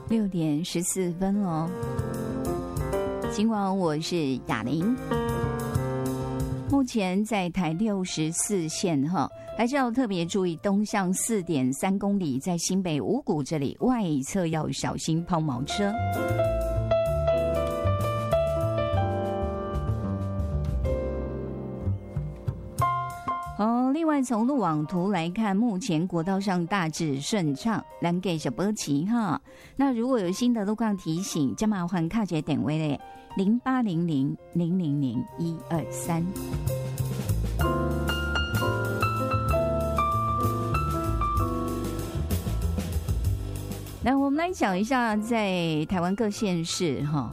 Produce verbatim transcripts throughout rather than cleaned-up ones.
六点十四分哦。尽管我是雅玲，目前在台六十四线哈，还是要特别注意东向四点三公里，在新北五股这里外侧要小心抛锚车。哦，另外从路网图来看，目前国道上大致顺畅，咱给小波奇哈。那如果有新的路况提醒，就麻烦卡姐点位嘞，零八零零零零零一二三。来，我们来讲一下在台湾各县市哈。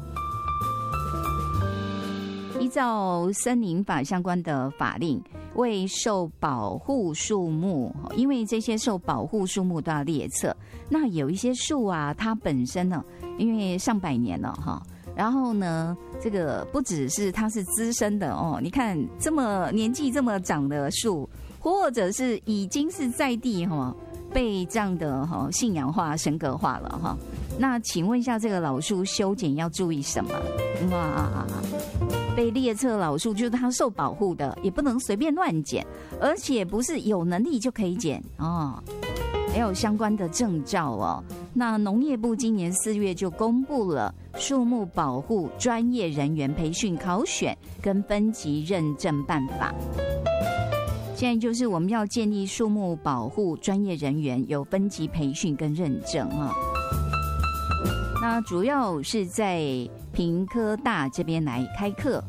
依照森林法相关的法令，为受保护树木，因为这些受保护树木都要列册。那有一些树啊，它本身呢，因为上百年了哈，然后呢，这个不只是它是资深的哦，你看这么年纪这么长的树，或者是已经是在地哈被这样的哈信仰化、神格化了哈。那请问一下，这个老树修剪要注意什么？哇！被列册老树就是它受保护的，也不能随便乱剪，而且不是有能力就可以剪哦，还有相关的证照哦。那农业部今年四月就公布了树木保护专业人员培训考选跟分级认证办法。现在就是我们要建立树木保护专业人员有分级培训跟认证啊。那主要是在屏科大这边来开课。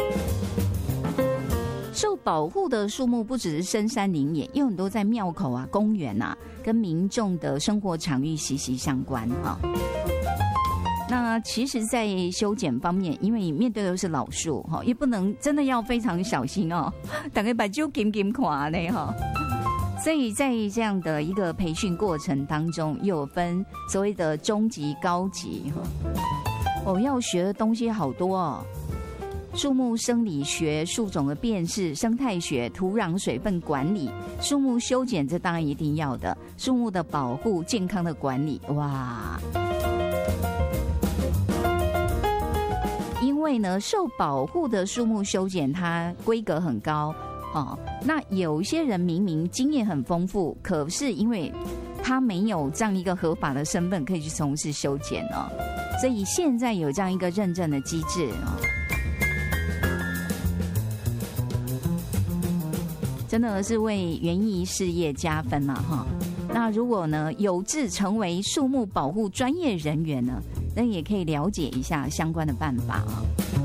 受保护的树木不只是深山林野，有很多在庙口啊、公园啊，跟民众的生活场域息息相关啊。那其实在修剪方面，因为面对的是老树哈，也不能真的要非常小心哦，大概把就紧紧垮呢哈。所以在这样的一个培训过程当中，又有分所谓的中级、高级哈。我要学的东西好多哦，树木生理学、树种的辨识、生态学、土壤水分管理、树木修剪，这当然一定要的。树木的保护、健康的管理，哇！因为呢，受保护的树木修剪，它规格很高。哦，那有一些人明明经验很丰富，可是因为他没有这样一个合法的身份可以去从事修剪哦，所以现在有这样一个认证的机制哦，真的是为园艺事业加分了哈。那如果呢有志成为树木保护专业人员呢，那也可以了解一下相关的办法啊。